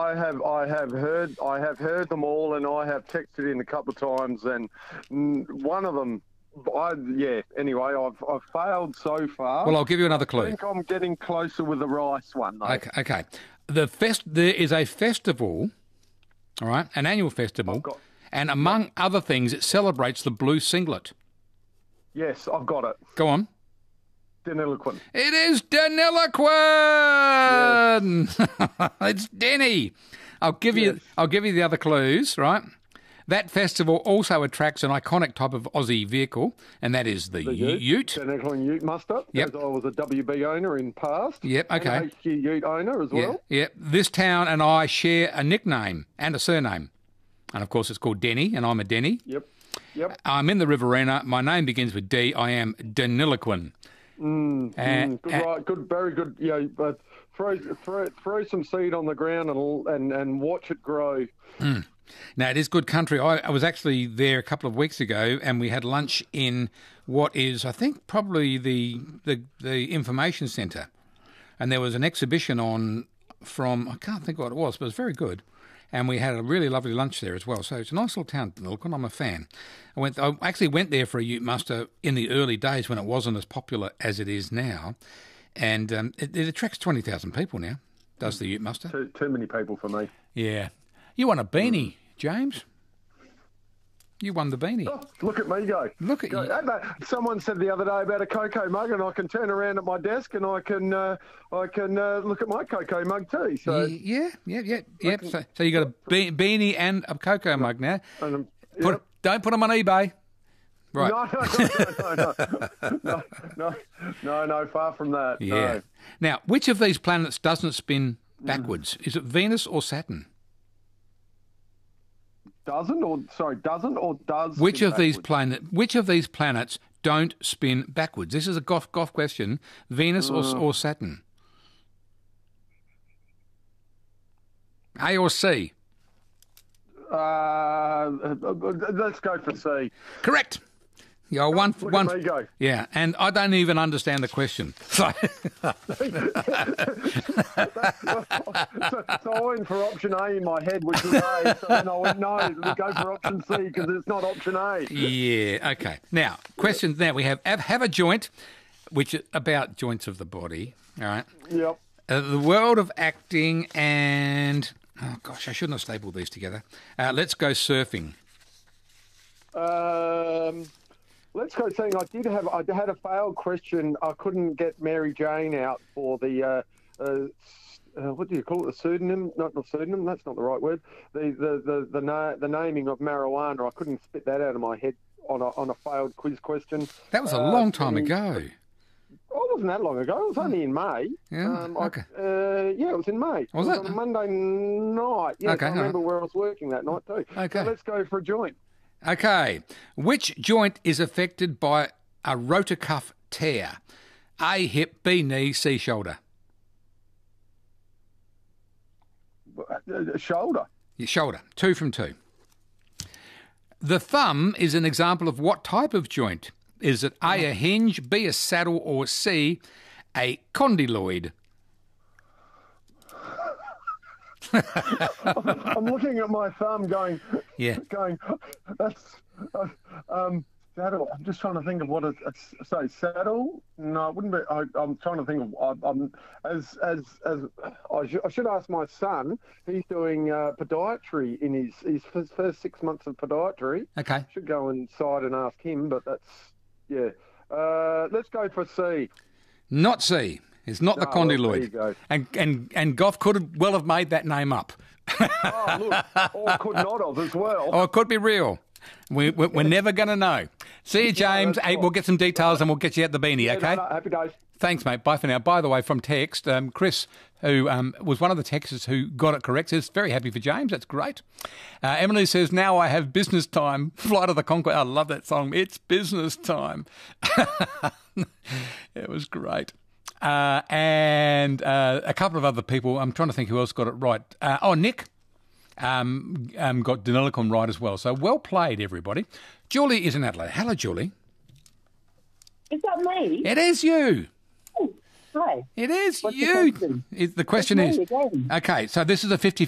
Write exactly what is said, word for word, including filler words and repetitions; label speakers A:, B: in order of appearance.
A: I have I have heard I have heard them all, and I have texted in a couple of times, and one of them, I yeah. Anyway, I've I've failed so far.
B: Well, I'll give you another clue.
A: I think I'm getting closer with the rice one, though.
B: Okay, okay. The fest there is a festival, all right, an annual festival,
A: got,
B: and among yep. other things, it celebrates the blue singlet.
A: Yes, I've got it.
B: Go on.
A: Deniliquin.
B: It is Deniliquin. Yes. It's Denny. I'll give yes. you. I'll give you the other clues. Right. That festival also attracts an iconic type of Aussie vehicle, and that is the, the Ute. Ute.
A: Deniliquin Ute muster.
B: Yep.
A: I was a W B owner in past.
B: Yep. Okay.
A: And a H Q Ute owner as well.
B: Yep. Yep. This town and I share a nickname and a surname, and of course it's called Denny, and I'm a Denny.
A: Yep. Yep.
B: I'm in the Riverina. My name begins with D. I am Deniliquin.
A: Mm,
B: and,
A: mm, good, uh, right, good, very good. Yeah, but throw, throw, throw some seed on the ground and and, and watch it grow.
B: Mm. Now, it is good country. I, I was actually there a couple of weeks ago, and we had lunch in what is, I think, probably the the, the information centre, and there was an exhibition on from I can't think what it was, but it was very good. And we had a really lovely lunch there as well. So it's a nice little town, Deniliquin. I'm a fan. I went. I actually went there for a Ute muster in the early days when it wasn't as popular as it is now. And um, it, it attracts twenty thousand people now, does the Ute muster.
A: Too, too many people for me.
B: Yeah. You won a beanie, mm. James. You won the beanie.
A: Oh, look at me go.
B: Look at
A: go.
B: you.
A: Someone said the other day about a cocoa mug, and I can turn around at my desk and I can uh, I can uh, look at my cocoa mug too. So
B: yeah, yeah, yeah, yeah. Can, so, so you got a be- beanie and a cocoa mug now.
A: And, um,
B: Put,
A: yep.
B: Don't put them on eBay. Right.
A: No, no, no, no, no, no, no, no, far from that.
B: Yeah.
A: No.
B: Now, which of these planets doesn't spin backwards? Mm. Is it Venus or Saturn?
A: Doesn't or sorry, doesn't or does?
B: Which of
A: backwards?
B: these planet? Which of these planets don't spin backwards? This is a golf golf question. Venus uh. or, or Saturn? A or C?
A: Uh, let's go for C.
B: Correct. You're one for
A: Look
B: one.
A: At me go.
B: Yeah, and I don't even understand the question. So,
A: so, so I went for option A in my head, which was A. So then I went no, go for option C because it's not option A.
B: Yeah. Okay. Now, questions. Now we have have, have a joint, which is about joints of the body. All right.
A: Yep.
B: Uh, the world of acting and oh gosh, I shouldn't have stapled these together. Uh, let's go surfing.
A: Um. Let's go saying I did have I had a failed question. I couldn't get Mary Jane out for the uh, uh, uh, what do you call it? The pseudonym? Not the pseudonym. That's not the right word. The the the the, na- the naming of marijuana. I couldn't spit that out of my head on a on a failed quiz question.
B: That was a
A: uh,
B: long time
A: and,
B: ago.
A: Oh, it wasn't that long ago. It was only in May.
B: Yeah.
A: Um,
B: okay.
A: I, uh, yeah, it was in May.
B: Was
A: it?
B: it?
A: Was on a Monday night. Yes,
B: okay,
A: I remember
B: right.
A: where I was working that night too.
B: Okay.
A: So let's go for a joint.
B: Okay. Which joint is affected by a rotor cuff tear? A, hip, B, knee, C, shoulder.
A: Uh, shoulder.
B: Your shoulder. Two from two. The thumb is an example of what type of joint? Is it A, a hinge, B, a saddle, or C, a condyloid?
A: I'm looking at my thumb going,
B: yeah.
A: going, that's, uh, um, saddle. I'm just trying to think of what it's, it's so saddle. No, it wouldn't be, I, I'm trying to think of, I, I'm, as, as, as, I should, I should ask my son, he's doing uh, podiatry in his, his first, first six months of podiatry.
B: Okay.
A: Should go inside and ask him, but that's, yeah. Uh, let's go for C.
B: Not C. It's not
A: no,
B: the condyloid.
A: Well, there you go.
B: And, and, and Goff could have well have made that name up.
A: Oh, look, or could not have as well.
B: Or it could be real. We, we're we're never going to know. See you, James.
A: No,
B: hey, we'll get some details and we'll get you out the beanie,
A: yeah,
B: okay?
A: No, no, happy days.
B: Thanks, mate. Bye for now. By the way, from text, um, Chris, who um, was one of the texters who got it correct, says, very happy for James. That's great. Uh, Emily says, now I have business time. Flight of the Conchords. I love that song. It's business time. It was great. Uh, and uh, a couple of other people. I'm trying to think who else got it right. Uh, oh, Nick um, um, got Deniliquin right as well. So well played, everybody. Julie is in Adelaide. Hello, Julie.
C: Is that me?
B: It is you.
C: Oh, hi.
B: It is
C: What's
B: you.
C: The question,
B: It, the question
C: it's
B: is,
C: me again.
B: okay, so this is a fifty